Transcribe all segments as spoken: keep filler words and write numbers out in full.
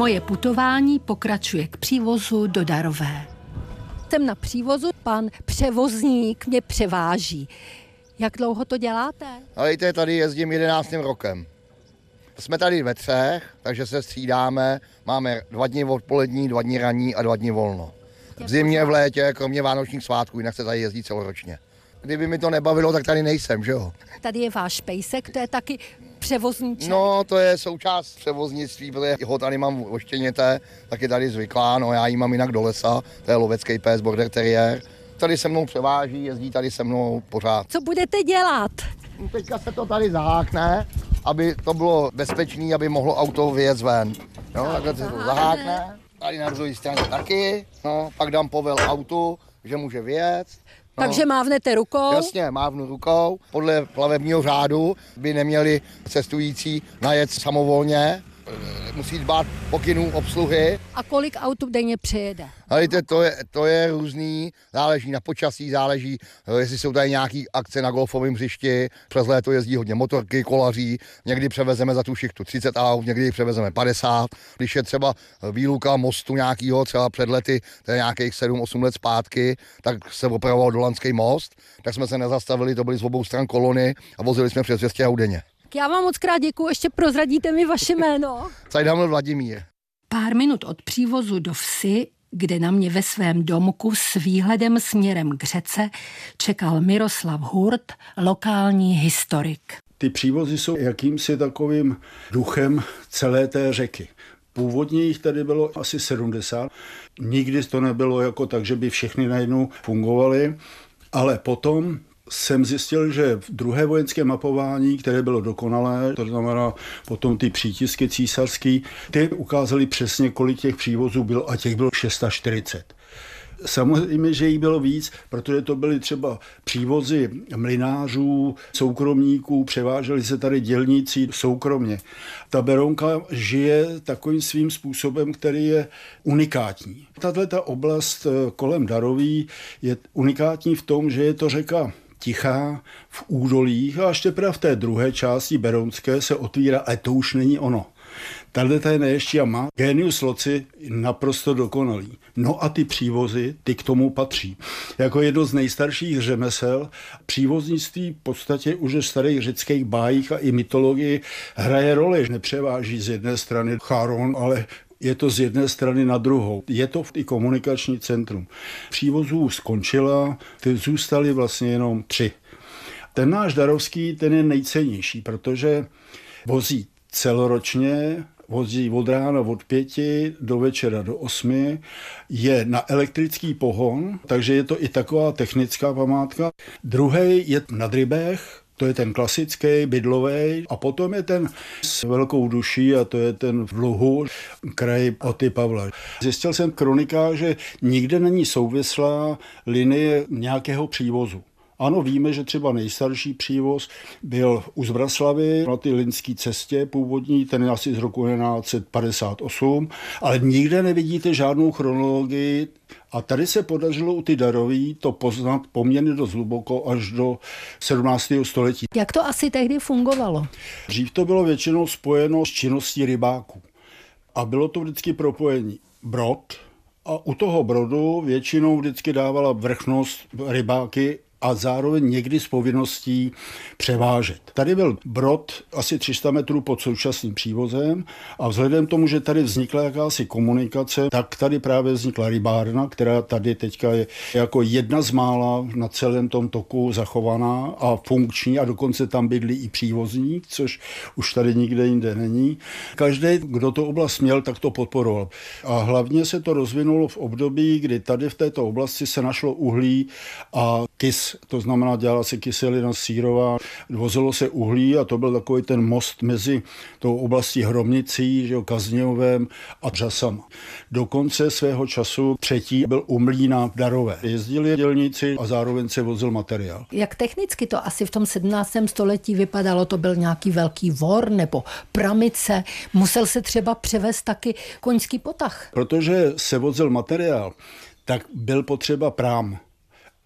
Moje putování pokračuje k přívozu do Darové. Jsem na přívozu, pan převozník mě převáží. Jak dlouho to děláte? Ale tady jezdím jedenáctým rokem. Jsme tady ve třech, takže se střídáme. Máme dva dny odpolední, dva dny ranní a dva dny volno. V zimě, v létě, kromě vánočních svátků, jinak se tady jezdí celoročně. Kdyby mi to nebavilo, tak tady nejsem, že jo? Tady je váš pejsek, to je taky převozníček. No, to je součást převoznictví, protože ho tady mám oštěněte, tak je tady zvyklá, no já ji mám jinak do lesa, to je lovecký pes, border terrier. Tady se mnou převáží, jezdí tady se mnou pořád. Co budete dělat? No, teďka se to tady zahákne, aby to bylo bezpečné, aby mohlo auto vyjet ven. No, takhle se to zahákne, tady na druhé straně taky, no, pak dám povel autu, že může vyjet. No. Takže mávnete rukou? Jasně, mávnu rukou. Podle plavebního řádu by neměli cestující najet samovolně. Musí dbát pokynů obsluhy. A kolik aut denně přejede? Ale to je, to je různý, záleží na počasí, záleží, jestli jsou tady nějaké akce na golfovém hřišti. Přes léto jezdí hodně motorky, kolaří, někdy převezeme za tu šichtu třicet aut, někdy převezeme padesát. Když je třeba výluka mostu nějakého, třeba před lety, to je nějakých sedm osm let zpátky, tak se opravoval Dolanský most, tak jsme se nezastavili, to byly z obou stran kolony a vozili jsme přes dvě stě aut denně. Já vám moc krát děkuju, ještě prozradíte mi vaše jméno. Cajdaml Vladimír. Pár minut od přívozu do vsi, kde na mě ve svém domku s výhledem směrem k řece čekal Miroslav Hurt, lokální historik. Ty přívozy jsou jakýmsi takovým duchem celé té řeky. Původně jich tady bylo asi sedmdesát. Nikdy to nebylo jako tak, že by všechny najednou fungovaly, ale potom jsem zjistil, že v druhé vojenské mapování, které bylo dokonalé, to znamená potom ty přítisky císařský, ty ukázaly přesně, kolik těch přívozů bylo a těch bylo čtyřicet šest. Samozřejmě, že jich bylo víc, protože to byly třeba přívozy mlynářů, soukromníků, převáželi se tady dělníci soukromně. Ta Berounka žije takovým svým způsobem, který je unikátní. Tato oblast kolem Daroví je unikátní v tom, že je to řeka tichá v údolích a až teprve v té druhé části berounské se otvírá, ale to už není ono. Tady je neještí a má genius loci naprosto dokonalý. No a ty přívozy, ty k tomu patří. Jako jedno z nejstarších řemesel, přívoznictví v podstatě už v starých řeckých bájích a i mytologii hraje roli. Nepřeváží z jedné strany Cháron, ale je to z jedné strany na druhou. Je to i komunikační centrum. Přívozů skončila, ty zůstaly vlastně jenom tři. Ten náš darovský, ten je nejcennější, protože vozí celoročně, vozí od rána od pěti do večera do osmi, je na elektrický pohon, takže je to i taková technická památka. Druhý je nad Rybech, to je ten klasický, bydlový, a potom je ten s velkou duší a to je ten v Luhu, kraj Oty Pavla. Zjistil jsem v kronikách, že nikde není souvislá linie nějakého přívozu. Ano, víme, že třeba nejstarší přívoz byl u Zbraslavy na ty Linské cestě původní, ten je asi z roku jedenáct set padesát osm, ale nikde nevidíte žádnou chronologii a tady se podařilo u ty Darový to poznat poměrně dost hluboko až do sedmnáctého století. Jak to asi tehdy fungovalo? Dřív to bylo většinou spojeno s činností rybáků a bylo to vždycky propojení brod a u toho brodu většinou vždycky dávala vrchnost rybáky a zároveň někdy s povinností převážet. Tady byl brod asi tři sta metrů pod současným přívozem a vzhledem k tomu, že tady vznikla jakási komunikace, tak tady právě vznikla rybárna, která tady teďka je jako jedna z mála na celém tom toku zachovaná a funkční a dokonce tam bydlí i přívozník, což už tady nikde jinde není. Každý, kdo tu oblast měl, tak to podporoval. A hlavně se to rozvinulo v období, kdy tady v této oblasti se našlo uhlí a kys. To znamená, dělala se kyselina sírová, vozilo se uhlí a to byl takový ten most mezi tou oblastí Hromnicí, že jo, Kaznějovem a Řasama. Do konce svého času třetí byl u mlýna v Darové. Jezdili dělníci a zároveň se vozil materiál. Jak technicky to asi v tom sedmnáctém století vypadalo? To byl nějaký velký vor nebo pramice? Musel se třeba převést taky koňský potah? Protože se vozil materiál, tak byl potřeba prám.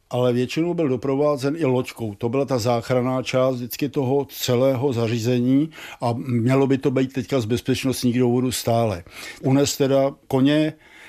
ale většinou byl doprovázen i loďkou. To byla ta záchranná část vždycky toho celého zařízení a mělo by to být teďka z bezpečnostních důvodů stále. Unes teda koně,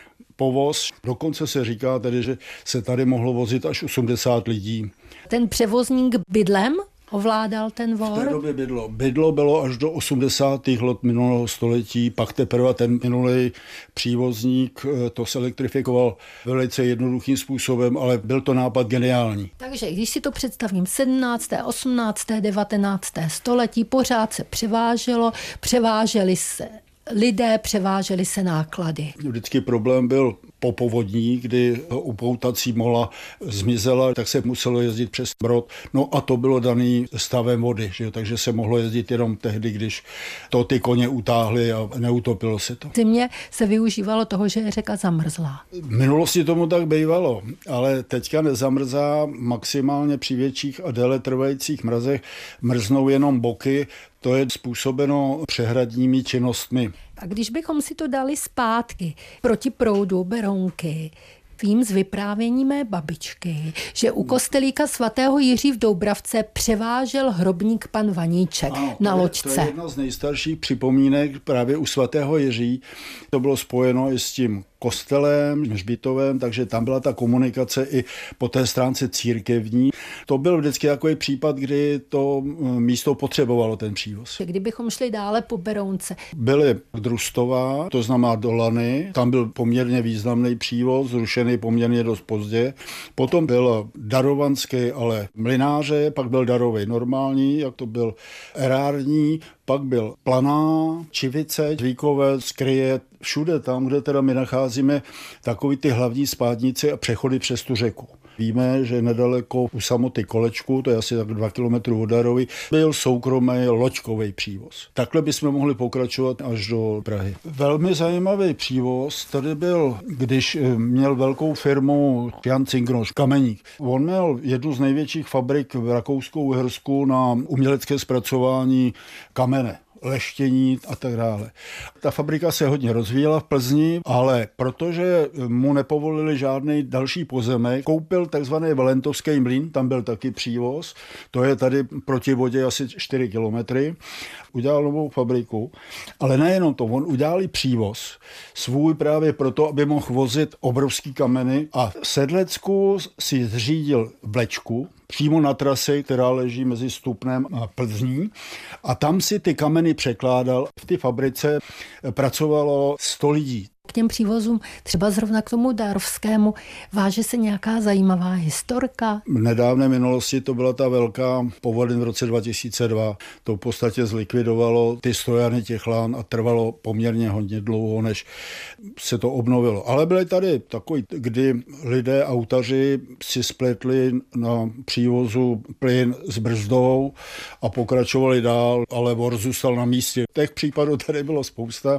povoz, dokonce se říká tedy, že se tady mohlo vozit až osmdesát lidí. Ten převozník bydlem ovládal ten V té vor? době bydlo. Bydlo bylo až do osmdesátých let minulého století, pak teprve ten minulý přívozník to se elektrifikoval velice jednoduchým způsobem, ale byl to nápad geniální. Takže když si to představím, sedmnácté, osmnácté, devatenácté století pořád se převáželo, převáželi se lidé, převážely se náklady. Vždycky problém byl po povodní, kdy upoutací mola zmizela, tak se muselo jezdit přes Brod. No a to bylo daný stavem vody, že? Takže se mohlo jezdit jenom tehdy, když to ty koně utáhly a neutopilo se to. V zimě se využívalo toho, že je řeka zamrzlá. V minulosti tomu tak bývalo, ale teďka nezamrzá, maximálně při větších a déle trvajících mrazech mrznou jenom boky. To je způsobeno přehradními činnostmi. A když bychom si to dali zpátky proti proudu Berounky, vím z vyprávění mé babičky, že u kostelíka svatého Jiří v Doubravce převážel hrobník pan Vaníček ano, na to je, loďce. To je jedna z nejstarších připomínek právě u svatého Jiří. To bylo spojeno i s tím kostelem, hřbitovem, takže tam byla ta komunikace i po té stránce církevní. To byl vždycky takový případ, kdy to místo potřebovalo ten přívoz. Kdybychom šli dále po Berounce. Byly Drustová, to znamená Dolany, tam byl poměrně významný přívoz, zrušený poměrně dost pozdě. Potom byl darovanský, ale mlynáře, pak byl darový normální, jak to byl erární, pak byl Planá, Čivice, Zvíkové, Skryje, všude tam, kde teda my nacházíme takový ty hlavní spádnice a přechody přes tu řeku. Víme, že nedaleko u samoty Kolečku, to je asi tak dva kilometry od Darovy, byl soukromý loďkový přívoz. Takhle bychom mohli pokračovat až do Prahy. Velmi zajímavý přívoz tady byl, když měl velkou firmu Jan Cingroš, kameník. On měl jednu z největších fabrik v Rakousku-Uhersku na umělecké zpracování kamene, leštění a tak dále. Ta fabrika se hodně rozvíjela v Plzni, ale protože mu nepovolili žádný další pozemek, koupil takzvaný Valentovský mlýn, tam byl taky přívoz, to je tady proti vodě asi čtyři kilometry, udělal novou fabriku, ale nejenom to, on udělal i přívoz svůj právě proto, aby mohl vozit obrovský kameny a v Sedlecku si zřídil vlečku, přímo na trase, která leží mezi Stupnem a Plzní. A tam si ty kameny překládal. V té fabrice pracovalo sto lidí. K těm přívozům, třeba zrovna k tomu Darovskému, váže se nějaká zajímavá historka? V nedávné minulosti to byla ta velká povodeň v roce dva tisíce dva. To v podstatě zlikvidovalo ty stojany těch lán a trvalo poměrně hodně dlouho, než se to obnovilo. Ale byly tady takový, kdy lidé, autaři si spletli na přívozu plyn s brzdou a pokračovali dál, ale vor zůstal na místě. Těch případů tady bylo spousta.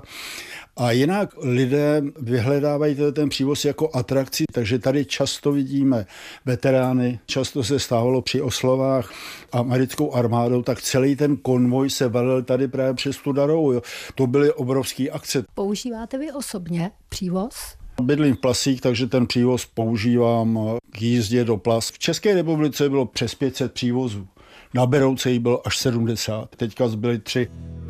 A jinak lidé vyhledávají ten přívoz jako atrakci, takže tady často vidíme veterány, často se stávalo při oslavách americkou armádou, tak celý ten konvoj se valil tady právě přes tu Darovu. Jo. To byly obrovský akce. Používáte vy osobně přívoz? Bydlím v Plasích, takže ten přívoz používám k jízdě do Plas. V České republice bylo přes pět set přívozů. Na Berouce jí bylo až sedmdesát. Teďka zbyly tři.